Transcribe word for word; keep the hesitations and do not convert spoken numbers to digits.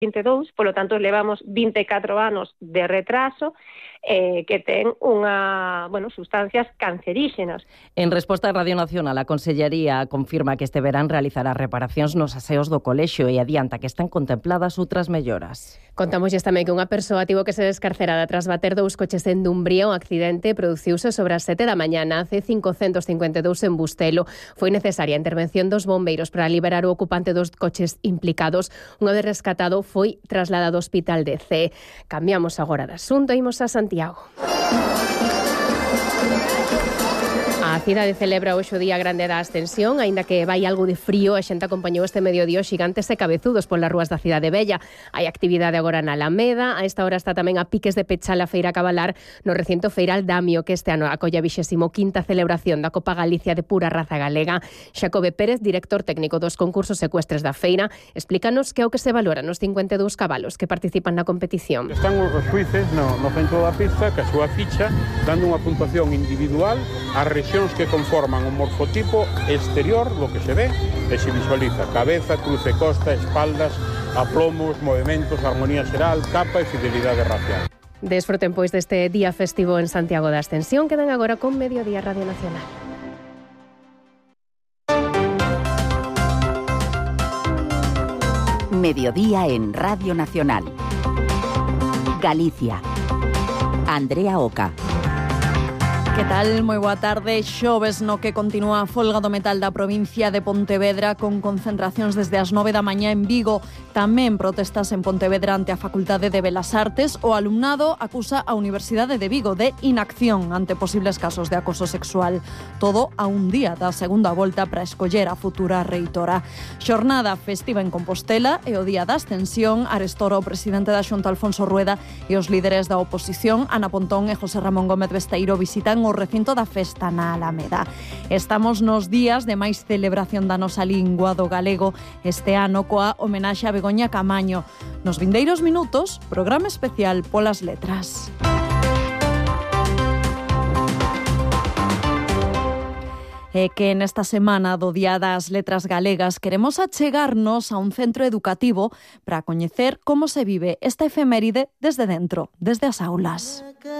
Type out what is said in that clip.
vinte e dous, polo tanto levamos vinte e catro anos de retraso, eh, que ten unha, bueno, sustancias canceríxenas. En resposta a Radio Nacional, a Consellería confirma que este verán realizará reparacións nos aseos do colexio e adianta que están contempladas outras melloras. Contamos tamén que unha persoa tivo que ser escarcerada tras bater dous coches en Dumbría. O accidente produciuse sobre as sete da mañá na C cincocentos cincuenta e dous en Bustelo. Foi necesaria a intervención dos bombeiros para liberar o ocupante dos coches implicados. Unha vez rescatado foi trasladado ao hospital de C. Cambiamos agora de asunto e imos a Santiago. A cidade celebra hoxe o Día Grande da Ascensión, aínda que vai algo de frío. A xente acompañou este mediodía os xigantes e cabezudos polas rúas da cidade bella. Hai actividade agora na Alameda. A esta hora está tamén a piques de pechar a feira cabalar no recinto feiral Damio, que este ano acolla a vixésimo quinta celebración da Copa Galicia de pura raza galega. Xacobe Pérez, director técnico dos concursos ecuestres da feira, explícanos que é o que se valora nos cincuenta e dous cabalos que participan na competición. Están os xuíces no, no centro da pista, que a súa ficha, dando unha puntuación individual ás rexións que conforman o morfotipo exterior do que se ve e se visualiza: cabeza, cruce, costa, espaldas, aplomos, movimentos, armonía xeral, capa e fidelidade racial. Desfruten pois deste día festivo en Santiago da Ascensión. Quedan agora con Mediodía Radio Nacional. Mediodía en Radio Nacional. Galicia. Andrea Oca. Que tal? Moi boa tarde. Xoves no que continúa a folga do metal da provincia de Pontevedra, con concentracións desde as nove da mañá en Vigo. Tamén protestas en Pontevedra ante a Facultade de Belas Artes. O alumnado acusa a Universidade de Vigo de inacción ante posibles casos de acoso sexual. Todo a un día da segunda volta para escoller a futura reitora. Xornada festiva en Compostela e o Día da Ascensión. Arestora o presidente da Xunta, Alfonso Rueda, e os líderes da oposición, Ana Pontón e José Ramón Gómez Besteiro, visitan o recinto da festa na Alameda. Estamos nos días de máis celebración da nosa lingua, do galego, este ano coa homenaxe a Begoña Camaño. Nos vindeiros minutos, programa especial polas letras. É que nesta semana do Día das Letras Galegas queremos achegarnos a un centro educativo para coñecer como se vive esta efeméride desde dentro, desde as aulas.